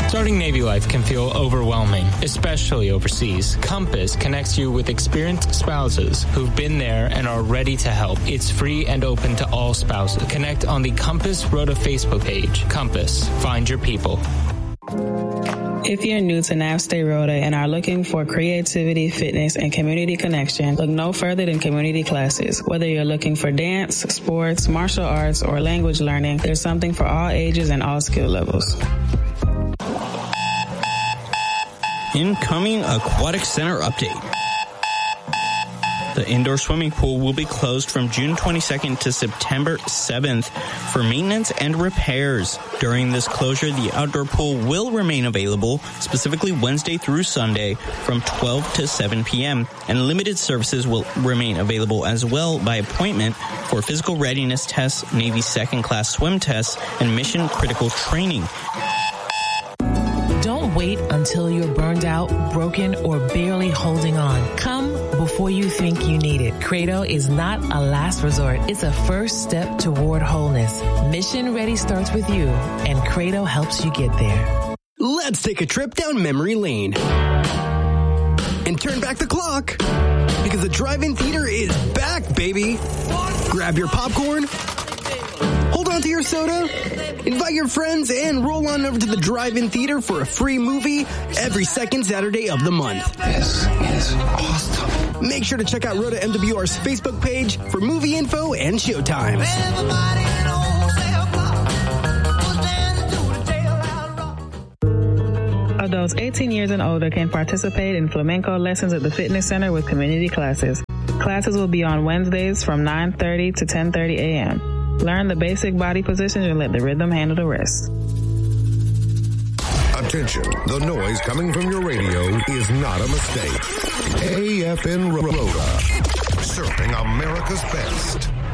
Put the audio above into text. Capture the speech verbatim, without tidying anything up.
Starting Navy life can feel overwhelming, especially overseas. Compass connects you with experienced spouses who've been there and are ready to help. It's free and open to all spouses. Connect on the Compass Rota Facebook page. Compass, find your people. If you're new to Nav State Rota and are looking for creativity, fitness, and community connection, look no further than community classes. Whether you're looking for dance, sports, martial arts, or language learning, there's something for all ages and all skill levels. Incoming Aquatic Center update. The indoor swimming pool will be closed from June twenty-second to September seventh for maintenance and repairs. During this closure, the outdoor pool will remain available, specifically Wednesday through Sunday from twelve to seven p.m., and limited services will remain available as well by appointment for physical readiness tests, Navy second class swim tests, and mission critical training. Don't wait until you're burned out, broken, or barely holding on. Come before you think you need it. Credo is not a last resort. It's a first step toward wholeness. Mission Ready starts with you, and Credo helps you get there. Let's take a trip down memory lane and turn back the clock because the drive-in theater is back, baby. Grab your popcorn, hold on to your soda, invite your friends, and roll on over to the drive-in theater for a free movie every second Saturday of the month. This is awesome. Make sure to check out Rota M W R's Facebook page for movie info and showtimes. Adults eighteen years and older can participate in flamenco lessons at the fitness center with community classes. Classes will be on Wednesdays from nine thirty to ten thirty a.m. Learn the basic body positions and let the rhythm handle the rest. Attention, the noise coming from your radio is not a mistake. A F N Rota, serving America's best.